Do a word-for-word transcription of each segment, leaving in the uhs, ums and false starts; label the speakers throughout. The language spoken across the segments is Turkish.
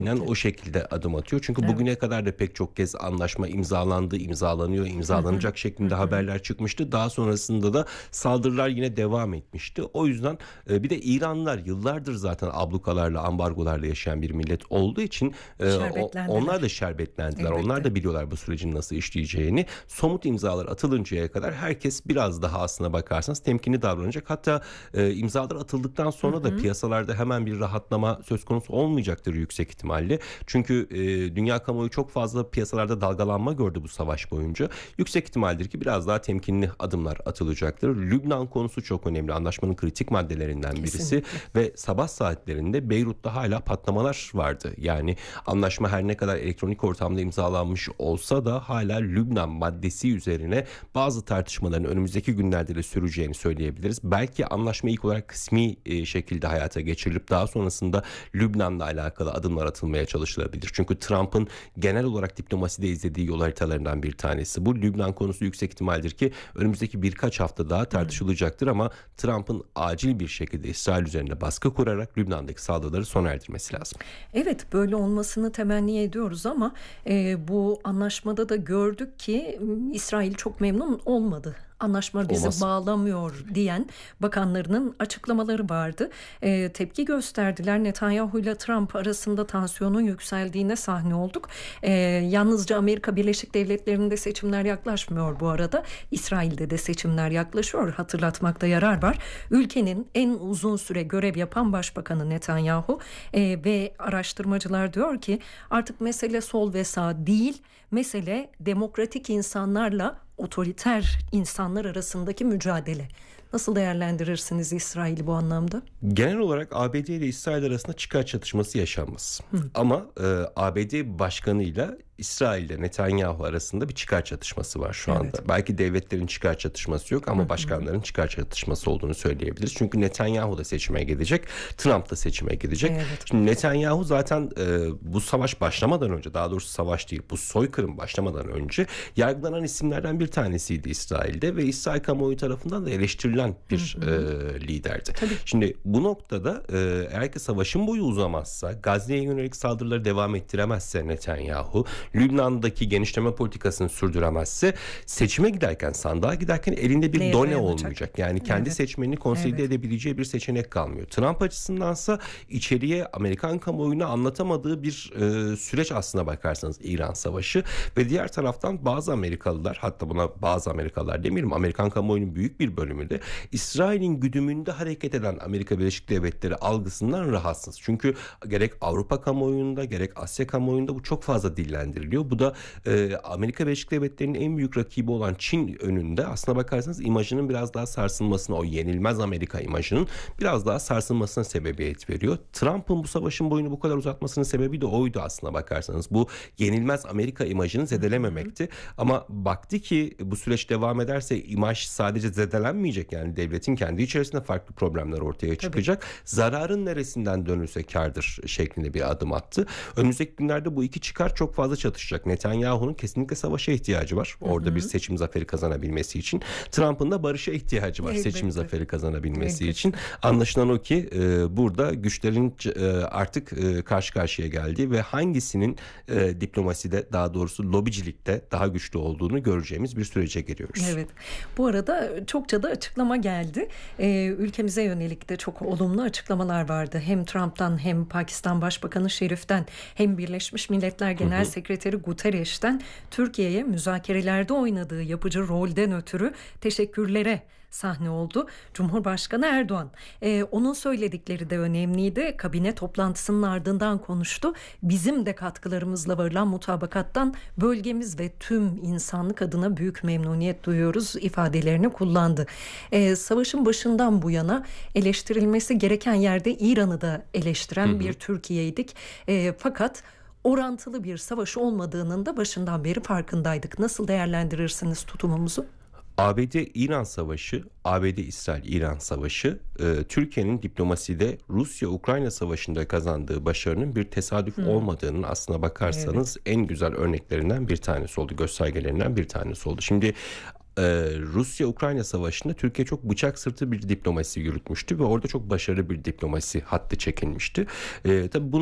Speaker 1: o şekilde adım atıyor. Çünkü
Speaker 2: Evet.
Speaker 1: bugüne kadar da pek çok kez anlaşma imzalandı, imzalanıyor,
Speaker 2: Hı hı.
Speaker 1: imzalanacak
Speaker 2: Hı
Speaker 1: şeklinde
Speaker 2: hı.
Speaker 1: haberler çıkmıştı. Daha sonrasında da saldırılar yine devam etmişti. O yüzden e, bir de İranlılar yıllardır zaten ablukalarla, ambargolarla yaşayan bir millet olduğu için e, o- onlar
Speaker 2: Şerbetlendiler.
Speaker 1: da şerbetlendiler. Onlar
Speaker 2: Elbette.
Speaker 1: da biliyorlar bu sürecin nasıl işleyeceğini. Somut imzalar atılıncaya kadar herkes biraz daha aslına bakarsanız temkinli davranacak. Hatta e, imzalar atıldıktan
Speaker 2: Hı
Speaker 1: sonra da
Speaker 2: hı.
Speaker 1: piyasalarda hemen bir rahatlama söz konusu olmayacaktır yüksek ihtimalle. Çünkü e, dünya kamuoyu çok fazla piyasalarda dalgalanma gördü bu savaş boyunca. Yüksek ihtimaldir ki biraz daha temkinli adımlar atılacaktır. Lübnan konusu çok önemli. Anlaşmanın kritik maddelerinden birisi
Speaker 2: Kesinlikle.
Speaker 1: ve sabah saatlerinde Beyrut'ta hala patlamalar vardı. Yani anlaşma her ne kadar elektronik ortamda imzalanmış olsa da hala Lübnan maddesi üzerine bazı tartışmaların önümüzdeki günlerde de süreceğini söyleyebiliriz. Belki anlaşma ilk olarak kısmi e, şekilde hayata geçirilip daha sonrasında Lübnan'la alakalı adımlar atılmaya çalışılabilir. Çünkü Trump'ın genel olarak diplomaside izlediği yol haritalarından bir tanesi bu. Lübnan konusu yüksek ihtimaldir ki önümüzdeki birkaç hafta daha tartışılacaktır ama Trump'ın acil bir şekilde İsrail üzerinde baskı kurarak Lübnan'daki saldırıları sona erdirmesi lazım.
Speaker 2: Evet, böyle olmasını temenni ediyoruz ama e, bu anlaşmada da gördük ki m, İsrail çok memnun olmadı. Anlaşma bizi
Speaker 1: Olmaz.
Speaker 2: bağlamıyor diyen bakanlarının açıklamaları vardı. E, tepki gösterdiler. Netanyahu ile Trump arasında tansiyonun yükseldiğine sahne olduk. E, yalnızca Amerika Birleşik Devletleri'nde seçimler yaklaşmıyor bu arada. İsrail'de de seçimler yaklaşıyor. Hatırlatmakta yarar var. Ülkenin en uzun süre görev yapan başbakanı Netanyahu e, ve araştırmacılar diyor ki artık mesele sol ve sağ değil, mesele demokratik insanlarla otoriter insanlar arasındaki mücadele. Nasıl değerlendirirsiniz İsrail'i bu anlamda?
Speaker 1: Genel olarak A B D ile İsrail arasında çıkar çatışması yaşanmaz.
Speaker 2: Hı.
Speaker 1: Ama e, A B D başkanıyla İsrail ile Netanyahu arasında bir çıkar çatışması var şu anda.
Speaker 2: Evet.
Speaker 1: Belki devletlerin çıkar çatışması yok ama başkanların çıkar çatışması olduğunu söyleyebiliriz. Çünkü Netanyahu da seçime gidecek, Trump da seçime gidecek.
Speaker 2: Evet.
Speaker 1: Şimdi Netanyahu zaten e, bu savaş başlamadan önce, daha doğrusu savaş değil, bu soykırım başlamadan önce yargılanan isimlerden bir tanesiydi İsrail'de ve İsrail kamuoyu tarafından da eleştirilen bir e, liderdi.
Speaker 2: Tabii.
Speaker 1: Şimdi bu noktada e, eğer ki savaşın boyu uzamazsa, Gazze'ye yönelik saldırıları devam ettiremezse Netanyahu, Lübnan'daki genişleme politikasını sürdüremezse seçime giderken, sandığa giderken elinde bir
Speaker 2: Neye
Speaker 1: done
Speaker 2: dayanacak?
Speaker 1: olmayacak. Yani kendi
Speaker 2: Evet.
Speaker 1: seçmenini konsolide
Speaker 2: Evet.
Speaker 1: edebileceği bir seçenek kalmıyor. Trump açısındansa içeriye Amerikan kamuoyuna anlatamadığı bir e, süreç aslına bakarsanız İran Savaşı ve diğer taraftan bazı Amerikalılar, hatta buna bazı Amerikalılar demeyelim, Amerikan kamuoyunun büyük bir bölümü de İsrail'in güdümünde hareket eden Amerika Birleşik Devletleri algısından rahatsız. Çünkü gerek Avrupa kamuoyunda gerek Asya kamuoyunda bu çok fazla dillendiriliyor. Bu da e, Amerika Birleşik Devletleri'nin en büyük rakibi olan Çin önünde aslına bakarsanız imajının biraz daha sarsılmasına, o yenilmez Amerika imajının biraz daha sarsılmasına sebebiyet veriyor. Trump'ın bu savaşın boyunu bu kadar uzatmasının sebebi de oydu aslına bakarsanız. Bu yenilmez Amerika imajını zedelememekti. Ama baktı ki bu süreç devam ederse imaj sadece zedelenmeyecek, yani devletin kendi içerisinde farklı problemler ortaya çıkacak. Zararın neresinden dönülse kârdır şeklinde bir adım attı. Önümüzdeki günlerde bu iki çıkar çok fazla çatışacak. Netanyahu'nun kesinlikle savaşa ihtiyacı var. Orada
Speaker 2: Hı hı.
Speaker 1: bir seçim zaferi kazanabilmesi için. Trump'ın da barışa ihtiyacı var.
Speaker 2: Elbette.
Speaker 1: Seçim zaferi kazanabilmesi
Speaker 2: Elbette.
Speaker 1: için. Anlaşılan o ki e, burada güçlerin e, artık e, karşı karşıya geldiği ve hangisinin e, diplomaside, daha doğrusu lobicilikte daha güçlü olduğunu göreceğimiz bir sürece giriyoruz.
Speaker 2: Evet. Bu arada çokça da açıklama geldi. Ee, ülkemize yönelik de çok olumlu açıklamalar vardı. Hem Trump'tan hem Pakistan Başbakanı Şerif'ten hem Birleşmiş Milletler Genel hı hı. Sekreteri Guterres'ten Türkiye'ye müzakerelerde oynadığı yapıcı rolden ötürü teşekkürlere sahne oldu. Cumhurbaşkanı Erdoğan. Ee, onun söyledikleri de önemliydi. Kabine toplantısının ardından konuştu. Bizim de katkılarımızla varılan mutabakattan bölgemiz ve tüm insanlık adına büyük memnuniyet duyuyoruz ifadelerini kullandı. Ee, savaşın başından bu yana eleştirilmesi gereken yerde İran'ı da eleştiren hı hı. bir Türkiye'ydik. Ee, fakat orantılı bir savaş olmadığının da başından beri farkındaydık. Nasıl değerlendirirsiniz tutumumuzu?
Speaker 1: A B D-İran Savaşı, A B D-İsrail-İran Savaşı, e, Türkiye'nin diplomaside Rusya-Ukrayna Savaşı'nda kazandığı başarının bir tesadüf hmm. olmadığının aslına bakarsanız evet. en güzel örneklerinden bir tanesi oldu, göstergelerinden bir tanesi oldu. Şimdi Ee, Rusya-Ukrayna Savaşı'nda Türkiye çok bıçak sırtı bir diplomasi yürütmüştü ve orada çok başarılı bir diplomasi hattı çekilmişti. Ee, tabii bunu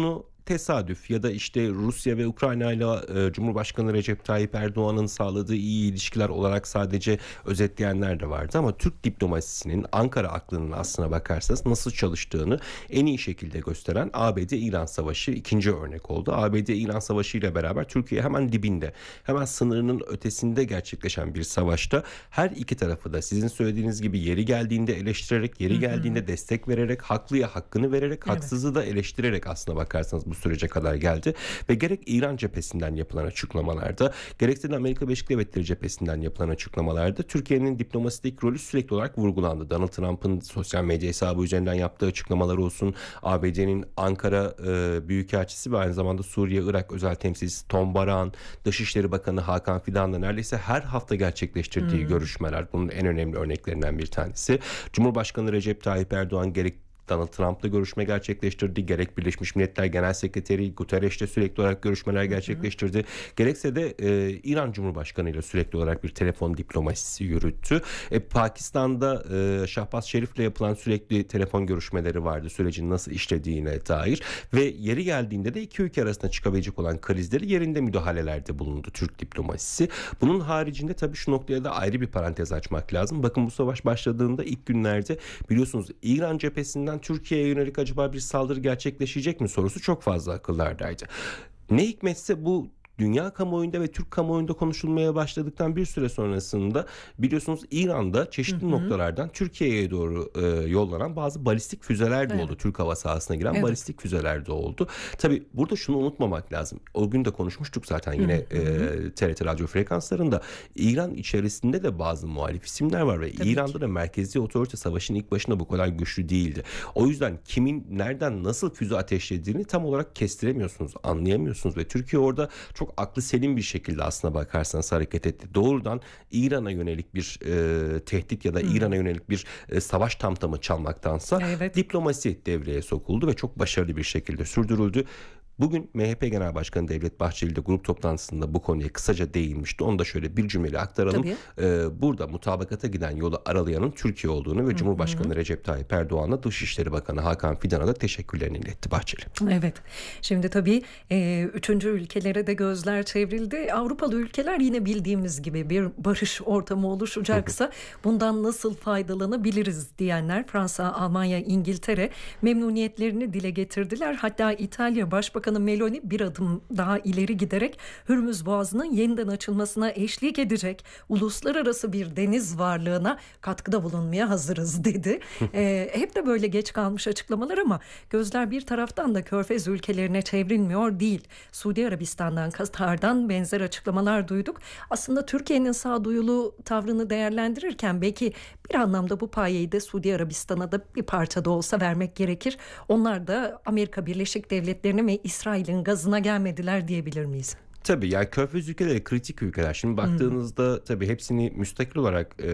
Speaker 1: tesadüf ya da işte Rusya ve Ukrayna ile e, Cumhurbaşkanı Recep Tayyip Erdoğan'ın sağladığı iyi ilişkiler olarak sadece özetleyenler de vardı ama Türk diplomasisinin, Ankara aklının aslına bakarsanız nasıl çalıştığını en iyi şekilde gösteren A B D-İran Savaşı ikinci örnek oldu. A B D-İran Savaşı ile beraber Türkiye hemen dibinde, hemen sınırının ötesinde gerçekleşen bir savaşta her iki tarafı da sizin söylediğiniz gibi yeri geldiğinde eleştirerek, yeri geldiğinde destek vererek, haklıya hakkını vererek, haksızı da eleştirerek aslına bakarsanız bu sürece kadar geldi. Ve gerek İran cephesinden yapılan açıklamalarda, gerekse de Amerika Birleşik Devletleri cephesinden yapılan açıklamalarda Türkiye'nin diplomasideki rolü sürekli olarak vurgulandı. Donald Trump'ın sosyal medya hesabı üzerinden yaptığı açıklamalar olsun, A B D'nin Ankara e, Büyükelçisi ve aynı zamanda Suriye-Irak özel temsilcisi Tom Baran, Dışişleri Bakanı Hakan Fidan'la neredeyse her hafta gerçekleştirdiği hmm. görüşmeler bunun en önemli örneklerinden bir tanesi. Cumhurbaşkanı Recep Tayyip Erdoğan gerek Donald Trump'la görüşme gerçekleştirdi. Gerek Birleşmiş Milletler Genel Sekreteri Guterres'le sürekli olarak görüşmeler gerçekleştirdi. Hı hı. Gerekse de e, İran Cumhurbaşkanı ile sürekli olarak bir telefon diplomasisi yürüttü. E, Pakistan'da e, Şahbaz Şerif'le yapılan sürekli telefon görüşmeleri vardı. Sürecin nasıl işlediğine dair. Ve yeri geldiğinde de iki ülke arasında çıkabilecek olan krizleri yerinde müdahalelerde bulundu Türk diplomasisi. Bunun haricinde tabii şu noktaya da ayrı bir parantez açmak lazım. Bakın bu savaş başladığında ilk günlerde biliyorsunuz İran cephesinden Türkiye'ye yönelik acaba bir saldırı gerçekleşecek mi sorusu çok fazla akıllardaydı. Ne hikmetse bu dünya kamuoyunda ve Türk kamuoyunda konuşulmaya başladıktan bir süre sonrasında biliyorsunuz İran'da çeşitli hı hı. noktalardan Türkiye'ye doğru e, yollanan bazı balistik füzeler de evet. oldu. Türk hava sahasına giren evet. balistik füzeler de oldu. Tabii burada şunu unutmamak lazım. O gün de konuşmuştuk zaten yine hı hı. E, T R T radyo frekanslarında. İran içerisinde de bazı muhalif isimler var ve Tabii İran'da ki. da merkezi otorite savaşın ilk başında bu kadar güçlü değildi. O yüzden kimin nereden nasıl füze ateşlediğini tam olarak kestiremiyorsunuz, anlayamıyorsunuz ve Türkiye orada çok aklı selim bir şekilde aslına bakarsanız hareket etti. Doğrudan İran'a yönelik bir e, tehdit ya da hmm. İran'a yönelik bir e, savaş tamtamı çalmaktansa evet. diplomasi devreye sokuldu ve çok başarılı bir şekilde sürdürüldü. Bugün M H P Genel Başkanı Devlet Bahçeli de grup toplantısında bu konuya kısaca değinmişti. Onu da şöyle bir cümleyle aktaralım. Ee, burada mutabakata giden yolu aralayanın Türkiye olduğunu ve hı hı. Cumhurbaşkanı Recep Tayyip Erdoğan'la Dışişleri Bakanı Hakan Fidan'a da teşekkürlerini iletti Bahçeli.
Speaker 2: Evet. Şimdi tabii e, üçüncü ülkelere de gözler çevrildi. Avrupalı ülkeler yine bildiğimiz gibi bir barış ortamı oluşacaksa hı hı. bundan nasıl faydalanabiliriz diyenler Fransa, Almanya, İngiltere memnuniyetlerini dile getirdiler. Hatta İtalya Başbakanı Meloni bir adım daha ileri giderek Hürmüz Boğazı'nın yeniden açılmasına eşlik edecek uluslararası bir deniz varlığına katkıda bulunmaya hazırız dedi. e, hep de böyle geç kalmış açıklamalar ama gözler bir taraftan da Körfez ülkelerine çevrilmiyor değil. Suudi Arabistan'dan, Katar'dan benzer açıklamalar duyduk. Aslında Türkiye'nin sağduyulu tavrını değerlendirirken belki bir anlamda bu payeyi de Suudi Arabistan'a da bir parça da olsa vermek gerekir. Onlar da Amerika Birleşik Devletleri'nin ve İsrail'in gazına gelmediler diyebilir miyiz?
Speaker 1: Tabii yani Körfez ülkeleri kritik ülkeler. Şimdi baktığınızda hmm. tabii hepsini müstakil olarak e,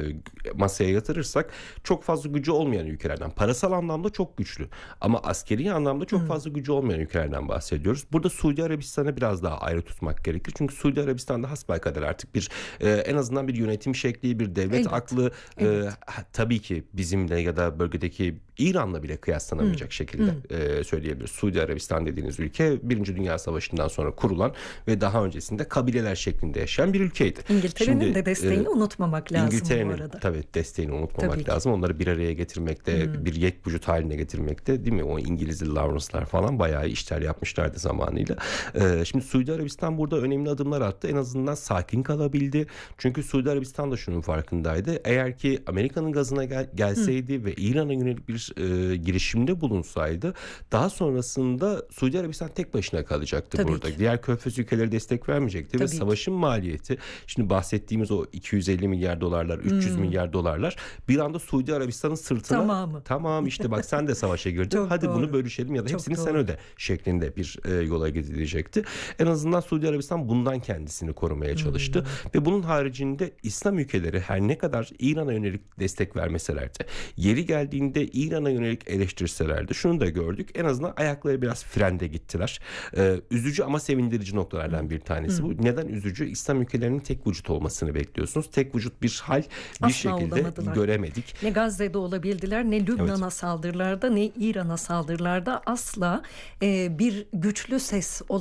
Speaker 1: masaya yatırırsak çok fazla gücü olmayan ülkelerden. Parasal anlamda çok güçlü ama askeri anlamda çok hmm. fazla gücü olmayan ülkelerden bahsediyoruz. Burada Suudi Arabistan'ı biraz daha ayrı tutmak gerekir. Çünkü Suudi Arabistan'da hasbelkader artık bir e, en azından bir yönetim şekli, bir devlet evet. aklı evet. E, tabii ki bizimle ya da bölgedeki İran'la bile kıyaslanamayacak hmm. şekilde hmm. E, söyleyebiliriz. Suudi Arabistan dediğiniz ülke Birinci Dünya Savaşı'ndan sonra kurulan ve daha öncesinde kabileler şeklinde yaşayan bir ülkeydi.
Speaker 2: İngiltere'nin Şimdi, de desteğini e, unutmamak lazım
Speaker 1: İngiltere'nin,
Speaker 2: bu arada.
Speaker 1: Tabii desteğini unutmamak tabii lazım. Onları bir araya getirmekte, hmm. bir yek vücut haline getirmekte değil mi? O İngilizli Lawrence'lar falan bayağı işler yapmışlardı zamanıyla. E, şimdi Suudi Arabistan burada önemli adımlar attı. En azından sakin kalabildi. Çünkü Suudi Arabistan da şunun farkındaydı. Eğer ki Amerika'nın gazına gel- gelseydi hmm. ve İran'a yönelik bir e, girişimde bulunsaydı daha sonrasında Suudi Arabistan tek başına kalacaktı tabii burada. Ki. Diğer Körfez ülkeleri destek vermeyecekti tabii ve savaşın ki. maliyeti şimdi bahsettiğimiz o iki yüz elli milyar dolarlar, üç yüz hmm. milyar dolarlar bir anda Suudi Arabistan'ın sırtına tamamı. Tamam işte bak sen de savaşa girdin. Hadi doğru. bunu bölüşelim ya da Çok hepsini doğru. sen öde şeklinde bir e, yola gidilecekti. En azından Suudi Arabistan bundan kendisini korumaya çalıştı hmm. ve bunun haricinde İslam ülkeleri her ne kadar İran'a yönelik destek vermeseler de yeri geldiğinde İran İran'a yönelik eleştirseler de şunu da gördük. En azından ayakları biraz frende gittiler. Ee, üzücü ama sevindirici noktalardan bir tanesi bu. Neden üzücü? İslam ülkelerinin tek vücut olmasını bekliyorsunuz. Tek vücut bir hal bir
Speaker 2: Asla
Speaker 1: şekilde
Speaker 2: olamadılar.
Speaker 1: göremedik.
Speaker 2: Ne Gazze'de olabildiler, ne Lübnan'a
Speaker 1: Evet.
Speaker 2: saldırılarda, ne İran'a saldırılarda asla e, bir güçlü ses